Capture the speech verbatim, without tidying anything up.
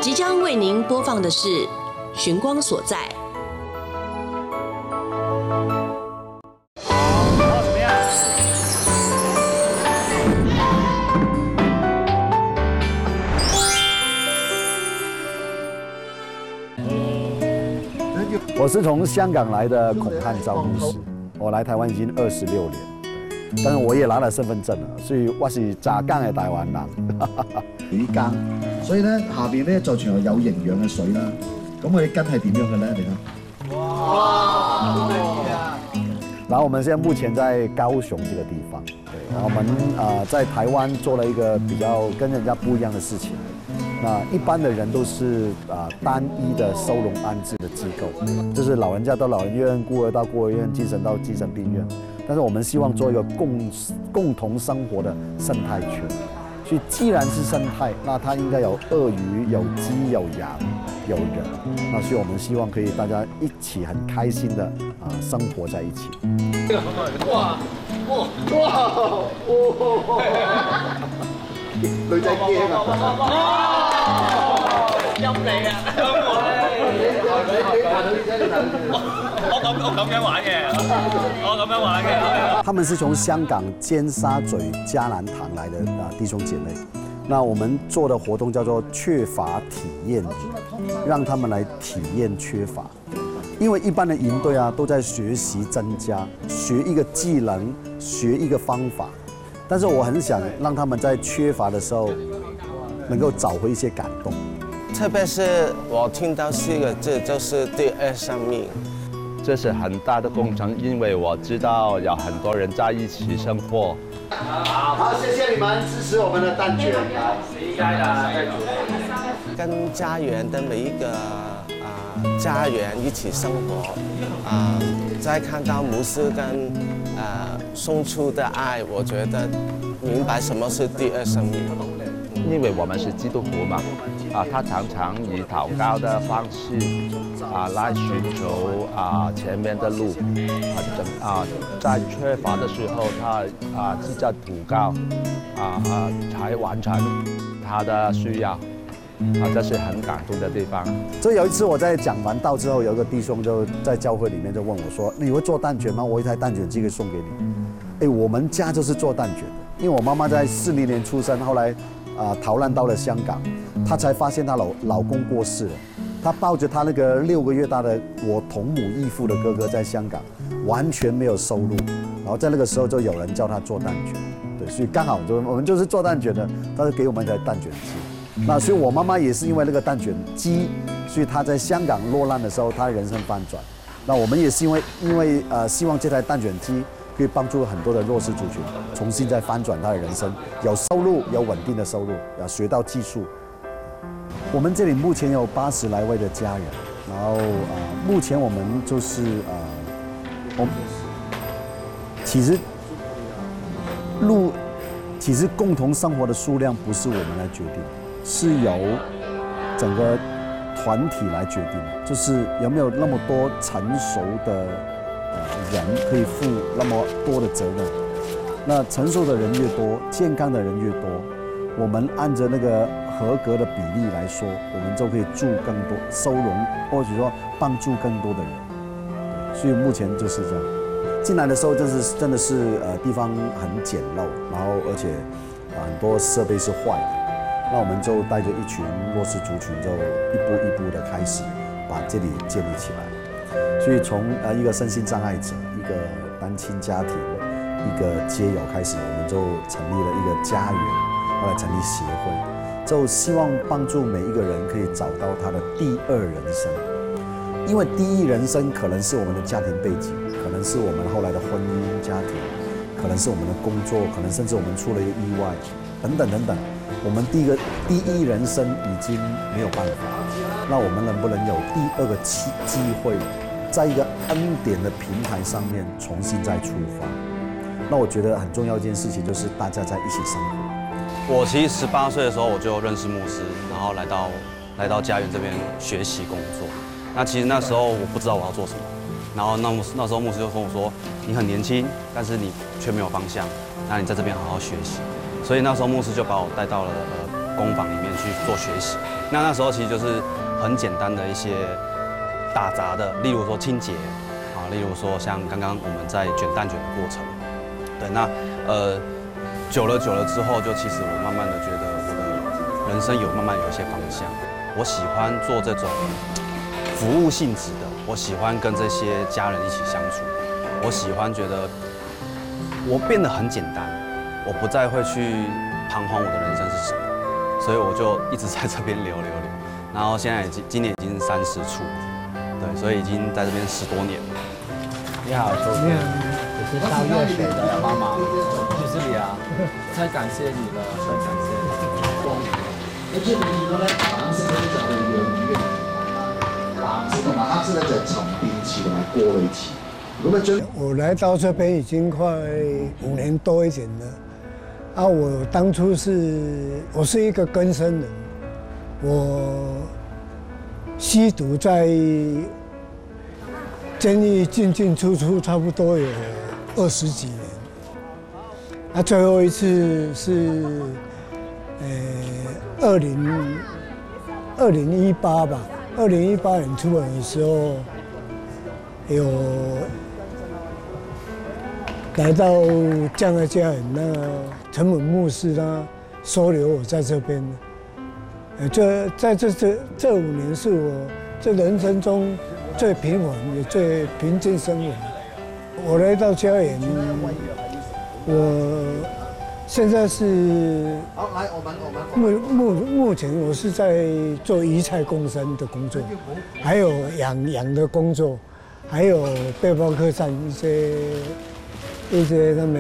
即将为您播放的是《寻光所在》。 我是从香港来的孔汉昭牧师，我来台湾已经二十六年，但是我也拿了身份證啦，所以我是炸更嘅台灣人。 水耕，所以咧下邊咧就全係有營養嘅水啦。咁我哋根係點樣嘅咧？你睇。哇！ 然後我們現在目前在高雄這個地方，對，然後我們啊、呃、在台灣做了一個比較跟人家不一樣的事情。那一般的人都是啊、呃、單一的收容安置的機構，就是老人家到老人院，孤兒到孤兒院，精神到精神病院。但是我們希望做一個共共同生活的生態圈。所以既然是生態，那它應該有鱷魚、有雞、有羊、有人。那所以我們希望可以大家一起很開心的啊、呃、生活在一起。哇哇哇！女仔驚啊！ 陰你啊！陰我我咁我咁樣玩嘅，我咁樣玩嘅。 他們是從香港尖沙咀嘉南堂來的啊弟兄姐妹，那我們做的活動叫做缺乏體驗營，讓他們來體驗缺乏。因為一般的營隊啊，都在學習增加，學一個技能，學一個方法。但是我很想讓他們在缺乏的時候，能夠找回一些感動。 特別是我聽到四個字，就是第二生命。 這是很大的工程，因為我知道有很多人在一起生活。 好，謝謝你們支持我們的蛋卷。 跟家園的每一個啊、呃、家園一起生活，啊、呃，再看到牧師跟啊、呃、送出的愛，我覺得明白什麼是第二生命。 因為我們是基督徒嘛，啊，他常常以禱告的方式啊來尋求啊前面的路，啊整啊在缺乏的時候，他啊記着禱告，啊啊才完成他的需要，啊這是很感動的地方。 所以有一次我在講完道之後，有一個弟兄就在教會裡面就問我說：你會做蛋卷嗎？我一台蛋卷機可以送給你。哎，我們家就是做蛋卷的，因為我媽媽在四零年出生，後來。啊、呃，逃難到了香港，她才發現她老老公過世了。她抱着她那個六個月大的我同母異父的哥哥在香港，完全沒有收入。然後在那個時候就有人叫她做蛋卷，對，所以剛好就我們就是做蛋卷的，她就給我們一台蛋卷機。那所以我媽媽也是因為那個蛋卷機，所以她在香港落難的時候，她人生翻轉。那我們也是因為因為呃希望這台蛋卷機。可以幫助很多的弱勢族群重新再翻轉他的人生，有收入，有穩定的收入，要學到技術。我們這裡目前有八十來位的家人，然後啊、呃，目前我們就是啊、呃，我其實路其實共同生活的數量不是我們來決定，是由整個團體來決定，就是有沒有那麼多成熟的。人可以負那麼多的責任，那承受的人越多，健康的人越多，我們按着那個合格的比例來說，我們就可以助更多收容，或者說幫助更多的人。所以目前就是這樣。進來的時候，真是真的是呃地方很簡陋，然後而且啊很多設備是壞的。那我們就帶着一群弱勢族群，就一步一步的開始把這裡建立起來。所以從呃一個身心障礙者、一個單親家庭、一個街友開始，我們就成立了一個家園，後來成立協會，就希望幫助每一個人可以找到他的第二人生。因為第一人生可能是我們的家庭背景，可能是我們後來的婚姻家庭，可能是我們的工作，可能甚至我們出了一個意外，等等等等。我們第一個第一人生已經沒有辦法，那我們能不能有第二個機機會？在一個恩典的平台上面重新再出發，那我覺得很重要一件事情就是大家在一起生活。 我其實十八歲的時候我就認識牧師，然後來到來到家園這邊學習工作。那其實那時候我不知道我要做什麼，然後那那時候牧師就跟我說：“你很年輕，但是你卻沒有方向，那你在這邊好好學習。”所以那時候牧師就把我帶到了呃工坊里面去做学习。那那时候其实就是很简单的一些打杂的，例如说清洁啊，例如说像刚刚我们在卷蛋卷的过程。对，那呃久了久了之后，就其实我慢慢的觉得我的人生有慢慢有一些方向。我喜欢做这种服务性质的，我喜欢跟这些家人一起相处，我喜欢觉得我变得很简单，我不再会去彷徨我的人生是什么，所以我就一直在这边留留留，然后现在已经今年已经三十出，对，所以已经在这边十多年了。 你好，周边，我是烧热水的妈妈，就是你啊，太感谢你了，太感谢你。 你出面見到咧，橙色嗰啲就係養魚嘅魚，藍色同埋黑色咧就係沉澱池同埋過濾池。咁啊將我來到這邊已經快五年多一點了。啊，我當初是我是一個更生人，我吸毒在監獄進進出出差不多有二十幾年。啊，最後一次是呃二零二零一八吧，二零一八年出來的時候有。來到這樣的家人，那陳本牧師他收留我在這邊，呃，這在這這這五年是我這人生中最平穩也最平靜生活。我來到家園，我現在是目目目前我是在做魚菜共生的工作，還有養養的工作，還有背包客棧一些。一些他們